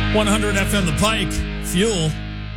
100 FM The Pike, Fuel.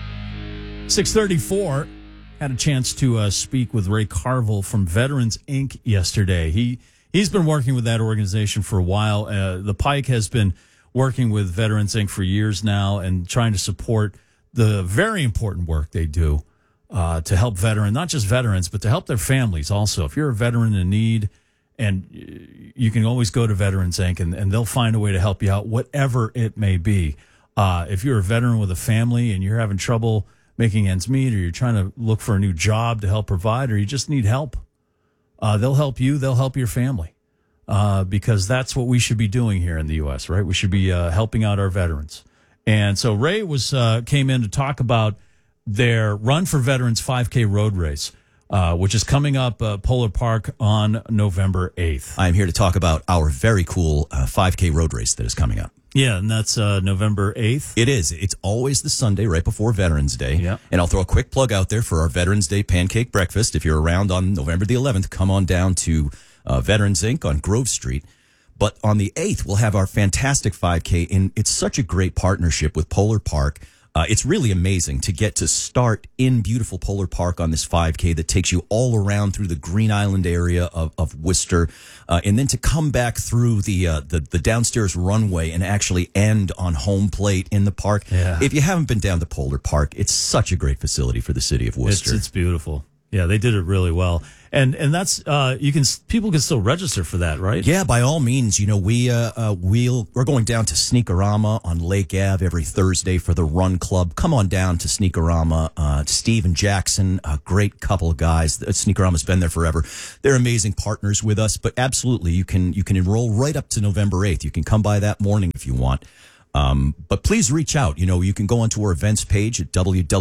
634. Had a chance to speak with Ray Carville from Veterans Inc. yesterday. He's been working with that organization for a while. The Pike has been working with Veterans Inc. for years now and trying to support the very important work they do to help veterans, not just veterans, but to help their families also. If you're a veteran in need, and you can always go to Veterans Inc. and they'll find a way to help you out, whatever it may be. If you're a veteran with a family and you're having trouble making ends meet, or you're trying to look for a new job to help provide, or you just need help, they'll help you. They'll help your family, because that's what we should be doing here in the U.S., right? We should be helping out our veterans. And so Ray came in to talk about their Run for Veterans 5K road race, which is coming up Polar Park on November 8th. I'm here to talk about our very cool 5K road race that is coming up. Yeah, and that's November 8th. It is. It's always the Sunday right before Veterans Day. Yeah. And I'll throw a quick plug out there for our Veterans Day pancake breakfast. If you're around on November the 11th, come on down to Veterans Inc. on Grove Street. But on the 8th, we'll have our fantastic 5K, and it's such a great partnership with Polar Park. It's really amazing to get to start in beautiful Polar Park on this 5K that takes you all around through the Green Island area of Worcester, and then to come back through the downstairs runway and actually end on home plate in the park. Yeah. If you haven't been down to Polar Park, it's such a great facility for the city of Worcester. It's beautiful. Yeah, they did it really well. And that's people can still register for that, right? Yeah, by all means. You know, we're going down to Sneakorama on Lake Ave every Thursday for the Run Club. Come on down to Sneakorama. Steve and Jackson, a great couple of guys. Sneakorama's been there forever. They're amazing partners with us. But absolutely, you can enroll right up to November 8th. You can come by that morning if you want. But please reach out. You know, you can go onto our events page at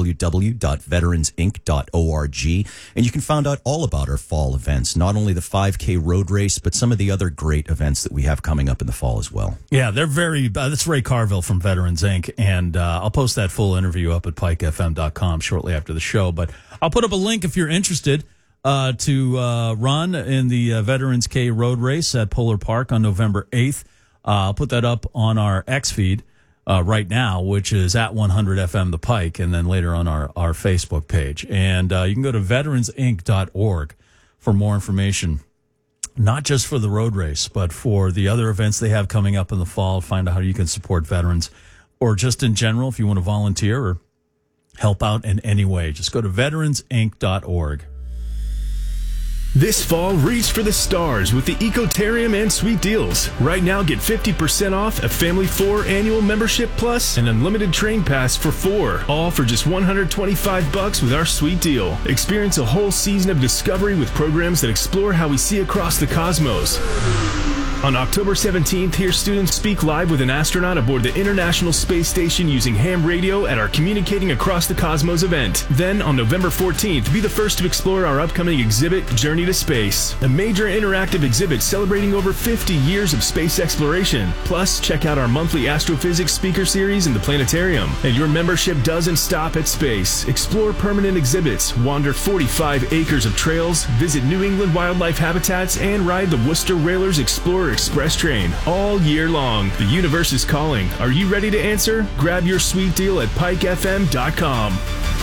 www.veteransinc.org, and you can find out all about our fall events, not only the 5K road race, but some of the other great events that we have coming up in the fall as well. Yeah, they're that's Ray Carville from Veterans Inc., and I'll post that full interview up at pikefm.com shortly after the show. But I'll put up a link if you're interested to run in the Veterans K road race at Polar Park on November 8th. I'll put that up on our X feed right now, which is at 100 FM The Pike, and then later on our Facebook page. And you can go to veteransinc.org for more information, not just for the road race, but for the other events they have coming up in the fall. Find out how you can support veterans, or just in general, if you want to volunteer or help out in any way. Just go to veteransinc.org. This fall, reach for the stars with the Ecotarium and Sweet Deals. Right now, get 50% off a Family 4 annual membership plus an unlimited train pass for 4. All for just $125 with our sweet deal. Experience a whole season of discovery with programs that explore how we see across the cosmos. On October 17th, hear students speak live with an astronaut aboard the International Space Station using ham radio at our Communicating Across the Cosmos event. Then, on November 14th, be the first to explore our upcoming exhibit, Journey to Space, a major interactive exhibit celebrating over 50 years of space exploration. Plus, check out our monthly astrophysics speaker series in the planetarium. And your membership doesn't stop at space. Explore permanent exhibits, wander 45 acres of trails, visit New England wildlife habitats, and ride the Worcester Railers Explorer Express train all year long. The universe is calling. Are you ready to answer? Grab your sweet deal at pikefm.com.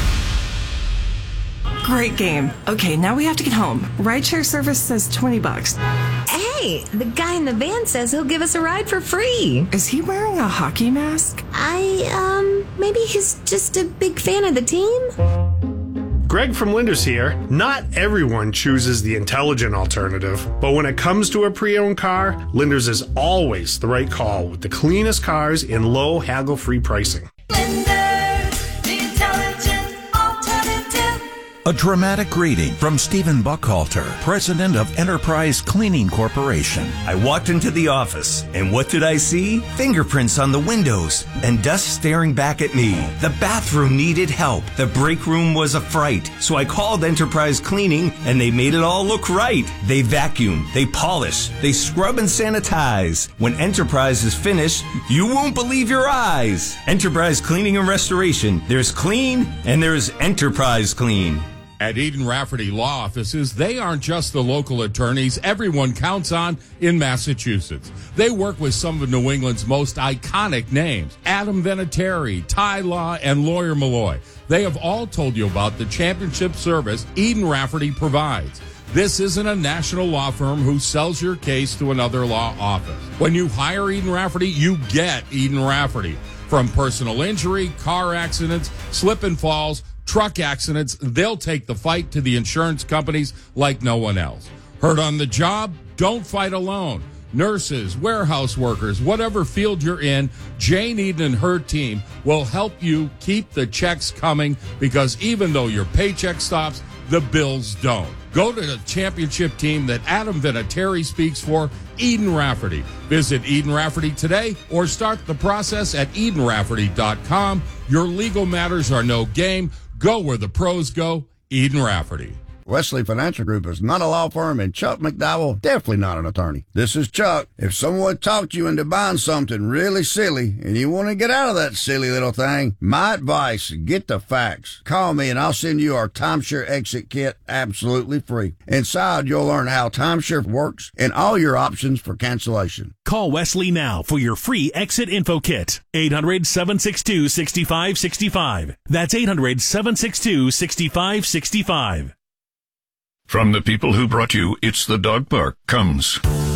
Great game. Okay, now we have to get home. Rideshare service says $20. Hey, the guy in the van says he'll give us a ride for free. Is he wearing a hockey mask? Maybe he's just a big fan of the team? Greg from Linders here. Not everyone chooses the intelligent alternative, but when it comes to a pre-owned car, Linders is always the right call with the cleanest cars and low haggle-free pricing. Linders, the intelligent alternative. A dramatic greeting from Stephen Buckhalter, president of Enterprise Cleaning Corporation. I walked into the office, and what did I see? Fingerprints on the windows and dust staring back at me. The bathroom needed help. The break room was a fright. So I called Enterprise Cleaning, and they made it all look right. They vacuum, they polish, they scrub and sanitize. When Enterprise is finished, you won't believe your eyes. Enterprise Cleaning and Restoration. There's clean, and there's Enterprise Clean. At Eden Rafferty Law Offices, they aren't just the local attorneys everyone counts on in Massachusetts. They work with some of New England's most iconic names, Adam Vinatieri, Ty Law, and Lawyer Malloy. They have all told you about the championship service Eden Rafferty provides. This isn't a national law firm who sells your case to another law office. When you hire Eden Rafferty, you get Eden Rafferty. From personal injury, car accidents, slip and falls, truck accidents, they'll take the fight to the insurance companies like no one else. Hurt on the job? Don't fight alone. Nurses, warehouse workers, whatever field you're in, Jane Eden and her team will help you keep the checks coming, because even though your paycheck stops, the bills don't. Go to the championship team that Adam Vinatieri speaks for, Eden Rafferty. Visit Eden Rafferty today or start the process at EdenRafferty.com. Your legal matters are no game. Go where the pros go. Eden Rafferty. Wesley Financial Group is not a law firm, and Chuck McDowell definitely not an attorney. This is Chuck. If someone talked you into buying something really silly and you want to get out of that silly little thing, my advice, get the facts. Call me and I'll send you our timeshare exit kit absolutely free. Inside, you'll learn how timeshare works and all your options for cancellation. Call Wesley now for your free exit info kit. 800-762-6565. That's 800-762-6565. From the people who brought you It's the Dog Park comes